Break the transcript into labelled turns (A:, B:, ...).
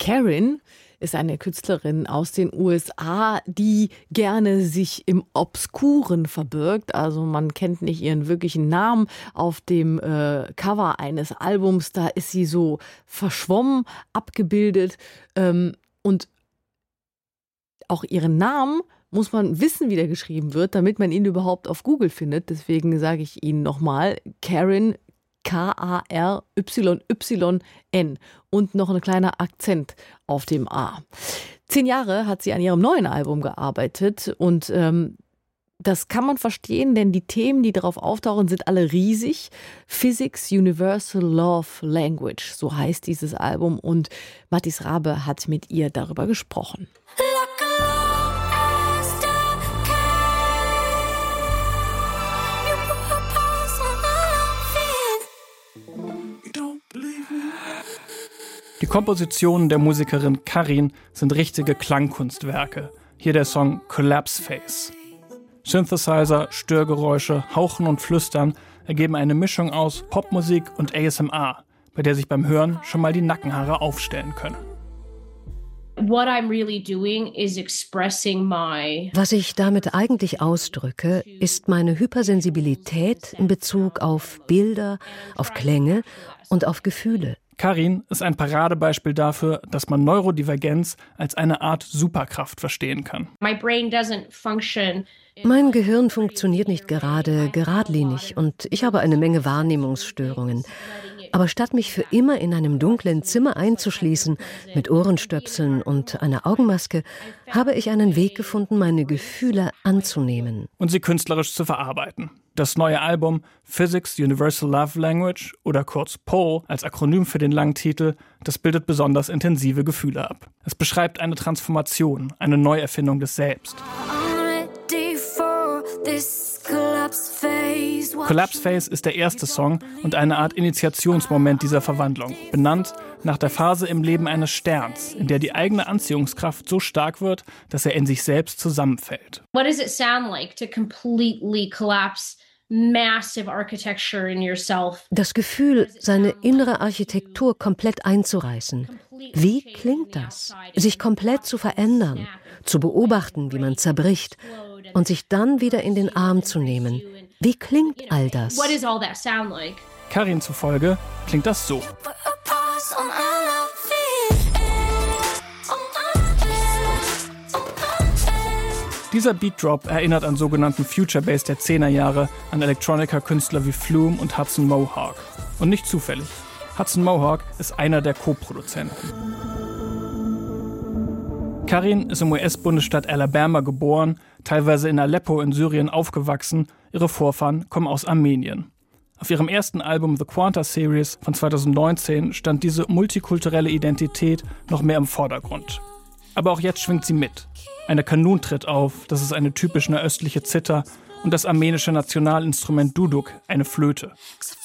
A: Karin ist eine Künstlerin aus den USA, die gerne sich im Obskuren verbirgt. Also man kennt nicht ihren wirklichen Namen. Auf dem Cover eines Albums, da ist sie so verschwommen abgebildet. Und auch ihren Namen muss man wissen, wie der geschrieben wird, damit man ihn überhaupt auf Google findet. Deswegen sage ich Ihnen nochmal, Karin, Karynyn und noch ein kleiner Akzent auf dem A. 10 Jahre hat sie an ihrem neuen Album gearbeitet und das kann man verstehen, denn die Themen, die darauf auftauchen, sind alle riesig. Physics Universal Love Language, so heißt dieses Album und Mathis Rabe hat mit ihr darüber gesprochen.
B: Die Kompositionen der Musikerin Karin sind richtige Klangkunstwerke. Hier der Song Collapse Phase. Synthesizer, Störgeräusche, Hauchen und Flüstern ergeben eine Mischung aus Popmusik und ASMR, bei der sich beim Hören schon mal die Nackenhaare aufstellen können.
C: Was ich damit eigentlich ausdrücke, ist meine Hypersensibilität in Bezug auf Bilder, auf Klänge und auf Gefühle.
B: Karin ist ein Paradebeispiel dafür, dass man Neurodivergenz als eine Art Superkraft verstehen kann.
C: Mein Gehirn funktioniert nicht geradlinig und ich habe eine Menge Wahrnehmungsstörungen. Aber statt mich für immer in einem dunklen Zimmer einzuschließen, mit Ohrenstöpseln und einer Augenmaske, habe ich einen Weg gefunden, meine Gefühle anzunehmen.
B: Und sie künstlerisch zu verarbeiten. Das neue Album Physics Universal Love Language oder kurz POL als Akronym für den langen Titel, das bildet besonders intensive Gefühle ab. Es beschreibt eine Transformation, eine Neuerfindung des Selbst. Collapse Phase ist der erste Song und eine Art Initiationsmoment dieser Verwandlung, benannt nach der Phase im Leben eines Sterns, in der die eigene Anziehungskraft so stark wird, dass er in sich selbst zusammenfällt.
D: What does it sound like to completely collapse massive architecture in yourself?
C: Das Gefühl, seine innere Architektur komplett einzureißen. Wie klingt das? Sich komplett zu verändern, zu beobachten, wie man zerbricht und sich dann wieder in den Arm zu nehmen. Wie klingt all das?
D: What does all that sound like?
B: Karin zufolge klingt das so. Dieser Beatdrop erinnert an sogenannten Future Bass der 10er Jahre an Electronica-Künstler wie Flume und Hudson Mohawke. Und nicht zufällig. Hudson Mohawke ist einer der Co-Produzenten. Karin ist im US-Bundesstaat Alabama geboren, teilweise in Aleppo in Syrien aufgewachsen. Ihre Vorfahren kommen aus Armenien. Auf ihrem ersten Album The Quanta Series von 2019 stand diese multikulturelle Identität noch mehr im Vordergrund. Aber auch jetzt schwingt sie mit. Eine Kanun tritt auf, das ist eine typisch nahöstliche Zither und das armenische Nationalinstrument Duduk, eine Flöte.